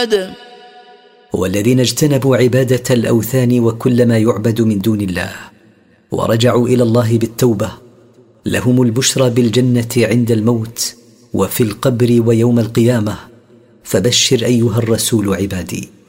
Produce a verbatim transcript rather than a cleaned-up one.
عباد. والذين اجتنبوا عبادة الأوثان وكل ما يعبد من دون الله ورجعوا إلى الله بالتوبة لهم البشرى بالجنة عند الموت وفي القبر ويوم القيامة. فبشر أيها الرسول عبادي.